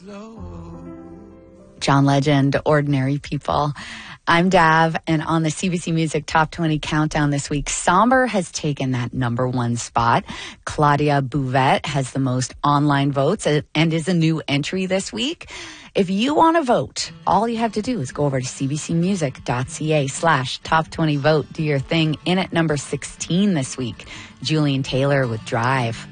John Legend, Ordinary People. I'm Dav, and on the CBC Music Top 20 Countdown this week, Somber has taken that number one spot. Claudia Bouvette has the most online votes and is a new entry this week. If you want to vote, all you have to do is go over to cbcmusic.ca/top20vote. Do your thing. In at number 16 this week, Julian Taylor with Drive.